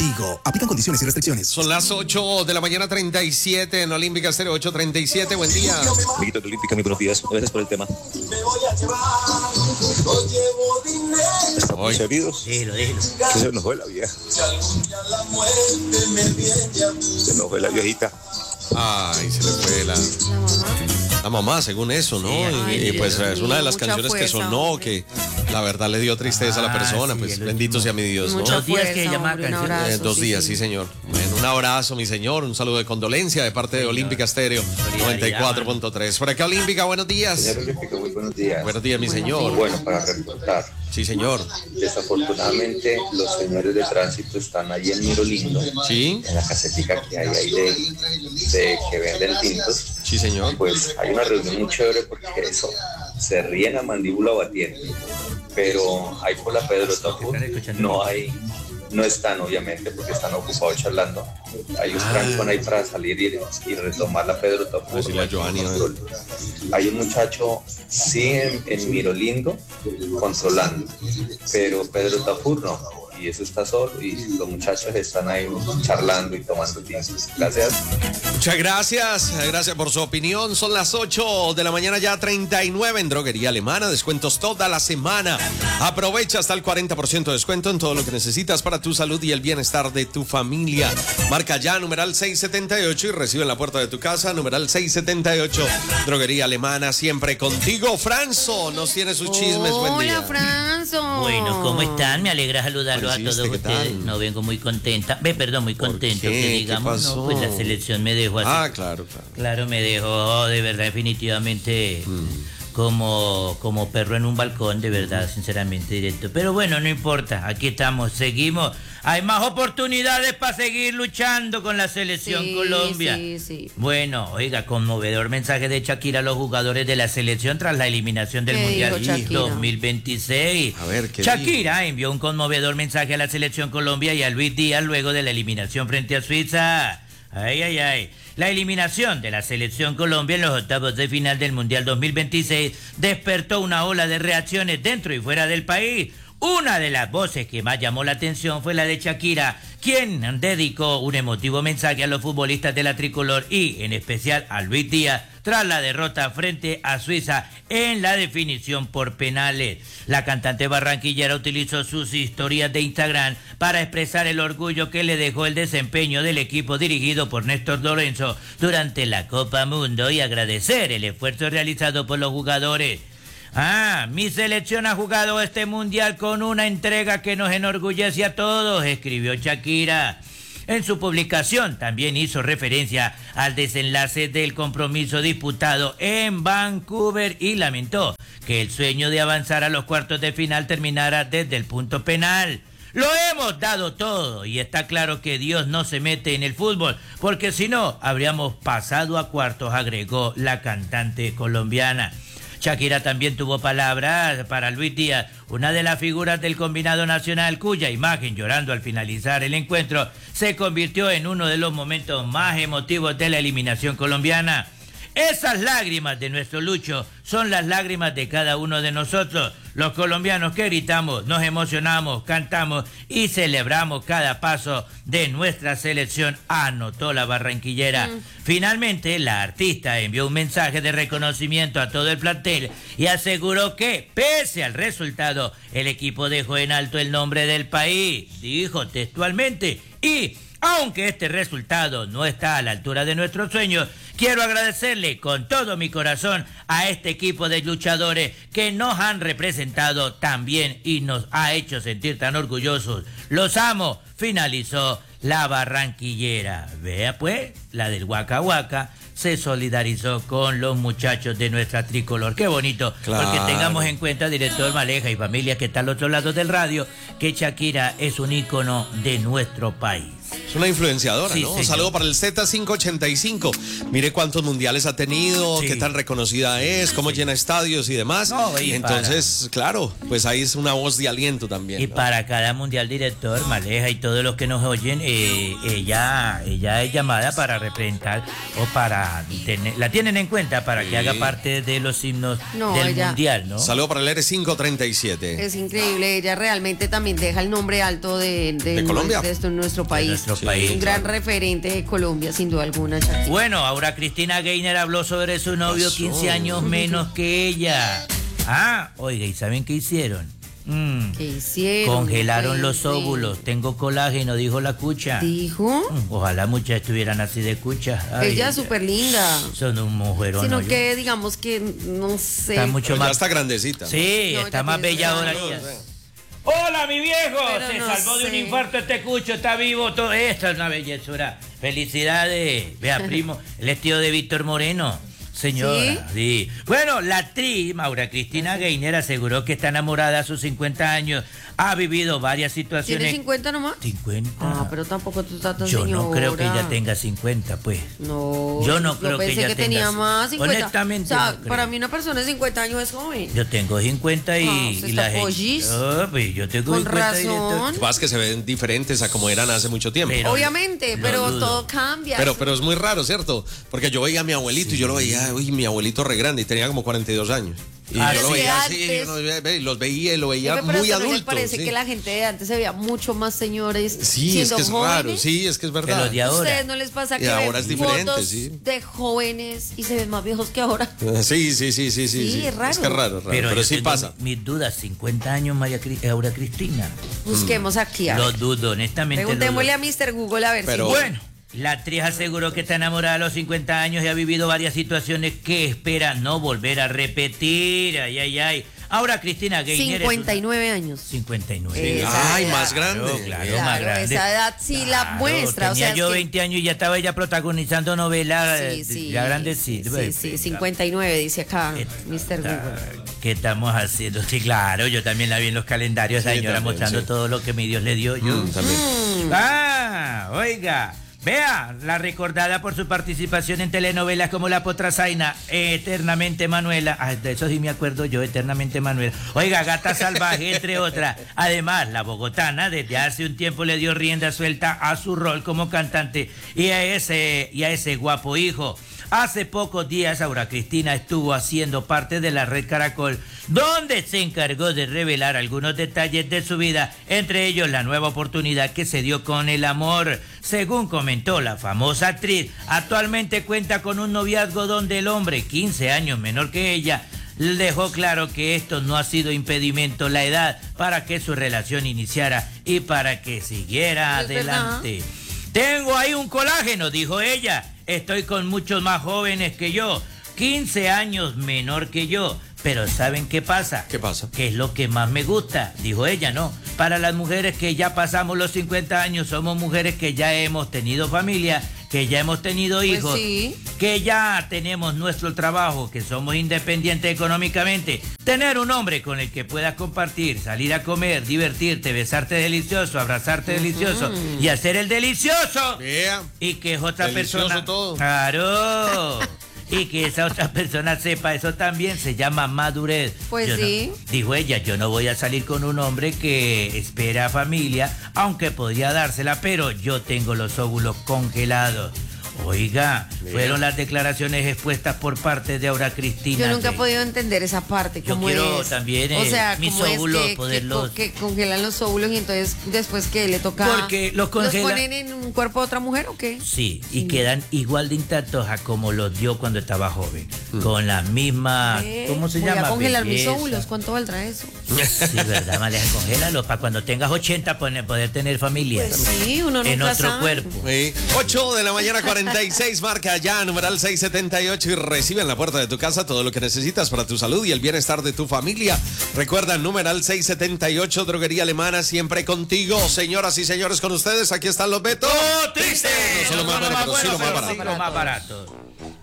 contigo. Aplican condiciones y restricciones. Son las 8 de la mañana 37 en Olímpica Estéreo 8:37. Buen día. Amiguito de Olímpica, muy buenos días. Gracias por el tema. ¿Estamos heridos? Déjelo. Que se nos fue la vieja. Se nos fue la viejita. Ay, se le fue la mamá, según eso, ¿no? Sí, y pues es una de las canciones que sonó, hombre. que la verdad le dio tristeza a la persona. Sí, pues el bendito último. sea mi Dios, ¿no? Mucha 2 días que fuerza, llamaba hombre, un canción. abrazo. 2 días, sí, señor. Bueno, un abrazo, mi señor. Un saludo de condolencia de parte de Olímpica Estéreo 94.3. Por acá, Olímpica, buenos días. Señor Olímpica, muy buenos días. Buenos días, mi señor. Bueno, para reportar. Sí, señor. Desafortunadamente, los señores de tránsito están ahí en Mirolindo, Sí, en la casetica que hay ahí de que venden tintos. sí, señor. Pues hay una reunión muy chévere porque eso se ríen a mandíbula batiente, pero ahí por la Pedro Tafur no están obviamente porque están ocupados charlando. Hay un trancón ahí para salir y retomar la Pedro Tafur. Decirle a Giovanni, Hay un muchacho sí en Mirolindo controlando, pero Pedro Tafur no. Y eso está solo y los muchachos están ahí charlando y tomando tintos. Gracias. Muchas gracias. Gracias por su opinión. Son las 8 de la mañana ya 39 en Droguería Alemana. Descuentos toda la semana. Aprovecha hasta el 40% de descuento en todo lo que necesitas para tu salud y el bienestar de tu familia. Marca ya numeral 678 y recibe en la puerta de tu casa numeral 678. Droguería Alemana, siempre contigo. Franzo nos tiene sus chismes. Buen día. Hola, Franzo. Bueno, ¿cómo están? Me alegra saludarlos a todos ¿qué ustedes. tal? No vengo muy contenta. Muy contento qué? que ¿Qué digamos, pasó? no, pues la selección me dejó así. Ah, claro. Claro, me dejó de verdad definitivamente como perro en un balcón, de verdad, sinceramente directo. Pero bueno, no importa, aquí estamos, seguimos. Hay más oportunidades para seguir luchando con la selección Colombia. Sí. Bueno, oiga, conmovedor mensaje de Shakira a los jugadores de la selección tras la eliminación del ¿Qué Mundial dijo Shakira? 2026. A ver, ¿qué Shakira envió un conmovedor mensaje a la selección Colombia y a Luis Díaz luego de la eliminación frente a Suiza. Ay. La eliminación de la selección Colombia en los octavos de final del Mundial 2026 despertó una ola de reacciones dentro y fuera del país. Una de las voces que más llamó la atención fue la de Shakira, quien dedicó un emotivo mensaje a los futbolistas de la tricolor y, en especial, a Luis Díaz, tras la derrota frente a Suiza en la definición por penales. La cantante barranquillera utilizó sus historias de Instagram para expresar el orgullo que le dejó el desempeño del equipo dirigido por Néstor Lorenzo durante la Copa Mundo y agradecer el esfuerzo realizado por los jugadores. Mi selección ha jugado este mundial con una entrega que nos enorgullece a todos, escribió Shakira. En su publicación también hizo referencia al desenlace del compromiso disputado en Vancouver y lamentó que el sueño de avanzar a los cuartos de final terminara desde el punto penal. Lo hemos dado todo y está claro que Dios no se mete en el fútbol, porque si no, habríamos pasado a cuartos, agregó la cantante colombiana. Shakira también tuvo palabras para Luis Díaz, una de las figuras del combinado nacional cuya imagen, llorando al finalizar el encuentro, se convirtió en uno de los momentos más emotivos de la eliminación colombiana. Esas lágrimas de nuestro Lucho son las lágrimas de cada uno de nosotros, los colombianos que gritamos, nos emocionamos, cantamos y celebramos cada paso de nuestra selección, anotó la barranquillera. Finalmente, la artista envió un mensaje de reconocimiento a todo el plantel y aseguró que, pese al resultado, el equipo dejó en alto el nombre del país, dijo textualmente, y aunque este resultado no está a la altura de nuestros sueños, quiero agradecerle con todo mi corazón a este equipo de luchadores que nos han representado tan bien y nos ha hecho sentir tan orgullosos. Los amo, finalizó la barranquillera. Vea pues, la del Waka Waka se solidarizó con los muchachos de nuestra tricolor. Qué bonito, claro. Porque tengamos en cuenta, director Maleja y familia que está al otro lado del radio, que Shakira es un ícono de nuestro país. Es una influenciadora, Sí, ¿no? Un señor. saludo para el Z585. Mire cuántos mundiales ha tenido, Sí. qué tan reconocida es, cómo llena estadios y demás. No, y entonces, claro, pues ahí es una voz de aliento también. Y ¿no? para cada mundial director, Maleja y todos los que nos oyen, ella es llamada para representar o para la tienen en cuenta para que haga parte de los himnos No, del ella- mundial, ¿no? Saludo para el R537. Es increíble, ella realmente también deja el nombre alto de Colombia. nuestro país. nuestro país, Un gran claro. referente de Colombia, sin duda alguna, Shakira. Bueno, ahora Cristina Gainer habló sobre su novio Pasó. 15 años menos que ella. Ah, oiga, ¿y saben qué hicieron? ¿Qué hicieron? Congelaron los Sí. óvulos. Tengo colágeno, dijo la cucha. ¿Dijo? Ojalá muchas estuvieran así de cucha. Ay, Ella ay, es súper linda. Son un mujerón. Sino ¿no? que, digamos que, no sé. Está mucho Pero ya más. está grandecita. ¿no? Sí, No, está ya más tiene bella sus ahora. años. Ella. Hola, mi viejo. Pero Se no salvó de un sé. infarto este cucho, está vivo. Todo esto es una bellezura. Felicidades. Vea, primo, el es tío de Víctor Moreno. Señora, sí. Bueno, la actriz Maura Cristina Gainer aseguró que está enamorada a sus 50 años. Ha vivido varias situaciones. ¿Tiene 50 nomás? 50. Ah, pero tampoco tú estás tan Yo señora. no creo que ella tenga 50, pues. No. Yo no creo que pensé ella que tenga tenía más 50. Honestamente, O sea, no creo. para mí una persona de 50 años es joven. Yo tengo 50 y, Ah, usted y la está gente. pollis. Ah, pues yo tengo Con 50 director. razón. Lo que pasa es que se ven diferentes a como eran hace mucho tiempo. Pero- Obviamente, no pero dudo. todo cambia. Pero es muy raro, ¿cierto? Porque yo veía a mi abuelito y yo lo veía, uy, mi abuelito re grande y tenía como 42 años. Y Ah, yo lo sí, veía así, antes- yo los veía y lo veía Pero muy ¿a usted no le adulto. parece sí. que la gente de antes se veía mucho más señores Sí, es siendo que es jóvenes? raro, sí, es que es Que verdad. los de ¿A ahora. ustedes no les pasa Y que ahora ven es diferente, fotos sí. de jóvenes y se ven más viejos que ahora? Sí. Sí, es raro. Es que es raro, pero yo sí tengo pasa. mis dudas, 50 años Aura Cristina. Busquemos aquí. A Lo ver. dudo, honestamente. lo Preguntémosle dudo. a Mr. Google a ver Pero- si... Bueno, la actriz aseguró que está enamorada a los 50 años y ha vivido varias situaciones que espera no volver a repetir. Ay, ay, ay. Ahora Cristina Gainer 59 años. 59. Esa Ay, edad. más grande. Claro, más grande. Esa edad sí la Claro, muestra. O tenía sea, yo es que- 20 años y ya estaba ella protagonizando novelas. Ya grande sí. Sí, 59 dice acá Mr. Google. ¿Qué estamos haciendo? Sí, claro, yo también la vi en los calendarios, la Sí, señora también, mostrando sí. todo lo que mi Dios le dio yo. También. Ah, oiga. Vea, la recordada por su participación en telenovelas como La Potrasaina, Eternamente Manuela. Ah, de eso sí me acuerdo yo, Eternamente Manuela. Oiga, Gata Salvaje, entre otras. Además, la bogotana desde hace un tiempo le dio rienda suelta a su rol como cantante y a ese guapo hijo. Hace pocos días, Aura Cristina estuvo haciendo parte de la Red Caracol, donde se encargó de revelar algunos detalles de su vida, entre ellos la nueva oportunidad que se dio con el amor. Según comentó la famosa actriz, actualmente cuenta con un noviazgo donde el hombre, 15 años menor que ella, le dejó claro que esto no ha sido impedimento la edad para que su relación iniciara y para que siguiera Es verdad. adelante. Tengo ahí un colágeno, dijo ella. Estoy con muchos más jóvenes que yo, 15 años menor que yo. Pero ¿saben qué pasa? ¿Qué pasa? Que es lo que más me gusta, dijo ella, ¿no? Para las mujeres que ya pasamos los 50 años, somos mujeres que ya hemos tenido familia, que ya hemos tenido hijos, sí. que ya tenemos nuestro trabajo, que somos independientes económicamente. Tener un hombre con el que puedas compartir, salir a comer, divertirte, besarte delicioso, abrazarte delicioso y hacer el delicioso. Vea. Y que es otra Delicioso persona. todo. Claro. Y que esa otra persona sepa, eso también se llama madurez. Pues Yo no- sí. dijo ella, yo no voy a salir con un hombre que espera familia, aunque podría dársela, pero yo tengo los óvulos congelados. Oiga, fueron las declaraciones expuestas por parte de Aura Cristina. Yo nunca he que- podido entender esa parte. Yo ¿Cómo quiero es? también, o sea, mis ¿cómo es óvulos, que, poderlos- que congelan los óvulos y entonces después que le toca... Porque los congela- ponen en un cuerpo de otra mujer o qué? Sí, y quedan igual de intactos a como los dio cuando estaba joven. Con la misma... ¿Cómo se Voy llama? a congelar mis Belleza. óvulos. ¿Cuánto valdrá eso? Sí, verdad, Maleja, congélalo para cuando tengas 80 poder tener familia. Pues sí, uno en nunca otro sabe. cuerpo. Sí. 8 de la mañana, 46, marca ya, numeral 678 y recibe en la puerta de tu casa todo lo que necesitas para tu salud y el bienestar de tu familia. Recuerda, numeral 678, Droguería Alemana, siempre contigo. Señoras y señores, con ustedes, aquí están los Beto. ¡Triste! No son lo más bueno, pero sí lo más barato. sí, lo más barato.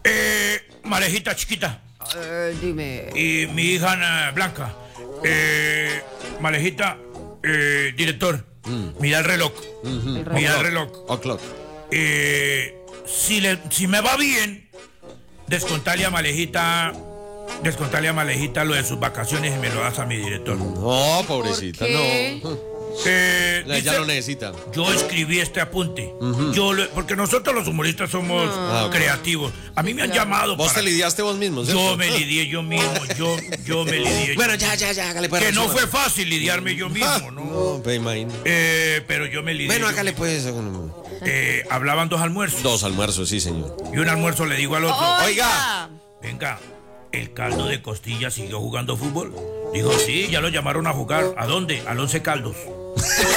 Malejita chiquita Dime. y mi hija Blanca. Malejita, director. Mira el reloj. Mira el reloj. O'clock. Si me va bien, descontale a Malejita lo de sus vacaciones y me lo das a mi director. No, pobrecita, ¿Por qué? no. Dice, Ella lo necesita. yo escribí este apunte. Porque nosotros los humoristas somos creativos. A mí me han llamado. Vos te lidiaste vos mismo, ¿cierto? Yo me lidié yo mismo. Yo me lidié. Bueno, ya, hágale pues. Que no fue fácil lidiarme yo mismo, ¿no? No, me imagino. Pero yo me lidié. Bueno, yo hágale mismo. pues. Hablaban 2 almuerzos. 2 almuerzos, sí, señor. Y un almuerzo le digo al otro. Oiga. Venga, ¿el caldo de costilla siguió jugando fútbol? Dijo, sí, ya lo llamaron a jugar. ¿A dónde? Al 11 Caldos.